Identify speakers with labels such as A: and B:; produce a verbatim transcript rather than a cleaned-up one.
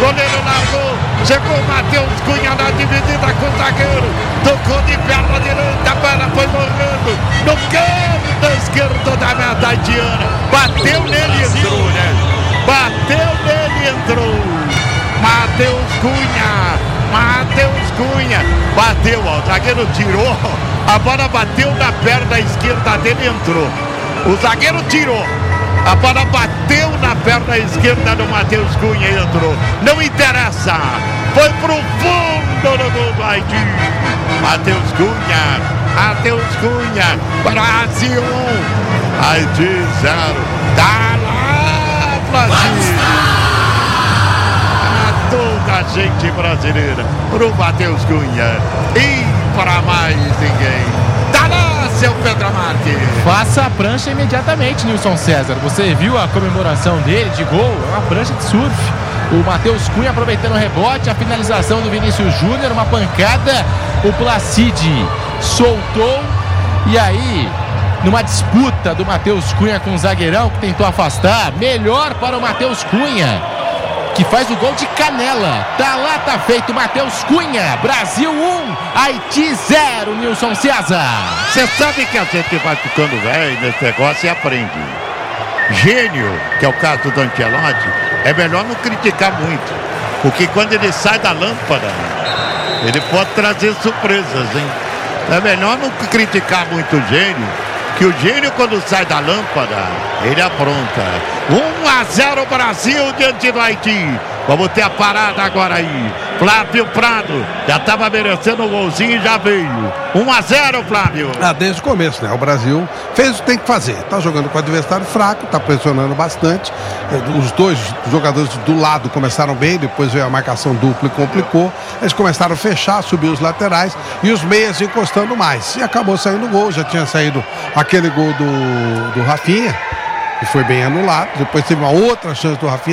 A: goleiro largou, chegou o Matheus Cunha na dividida com o zagueiro, tocou de perna direita, a bola foi morrendo no canto esquerdo da meta haitiana, bateu nele e entrou, né? Bateu nele e entrou. Matheus Cunha, Matheus Cunha, bateu, ó, o zagueiro tirou, a bola bateu na perna esquerda dele e entrou. O zagueiro tirou, a bola bateu na perna esquerda do Matheus Cunha e entrou. Não interessa, foi pro fundo do gol do Haiti. Matheus Cunha, Matheus Cunha, Brasil um, Haiti zero. Tá lá, Brasil. A toda a gente brasileira, pro Matheus Cunha e para mais ninguém. Tá lá, seu Pedro Marques.
B: Faça a prancha imediatamente, Nilson César. Você viu a comemoração dele de gol? É uma prancha de surf. O Matheus Cunha aproveitando o rebote, a finalização do Vinícius Júnior, uma pancada. O Placide soltou e aí, numa disputa do Matheus Cunha com o zagueirão que tentou afastar, melhor para o Matheus Cunha, que faz o gol de canela. Tá lá, tá feito, Matheus Cunha. Brasil um, Haiti zero, Nilson César.
A: Você sabe que a gente vai ficando velho nesse negócio e aprende. Gênio, que é o caso do Ancelotti, é melhor não criticar muito, porque quando ele sai da lâmpada, ele pode trazer surpresas, hein? É melhor não criticar muito o gênio, que o gênio, quando sai da lâmpada, ele apronta. um a zero Brasil diante do Haiti. Vamos ter a parada agora aí. Flávio Prado já estava merecendo o golzinho e já veio. um a zero, Flávio.
C: Ah, desde o começo, né? O Brasil fez o que tem que fazer. Tá jogando com o adversário fraco, tá pressionando bastante. Os dois jogadores do lado começaram bem, depois veio a marcação dupla e complicou. Eles começaram a fechar, subir os laterais e os meias encostando mais. E acabou saindo o gol. Já tinha saído aquele gol do, do Rafinha, que foi bem anulado. Depois teve uma outra chance do Rafinha.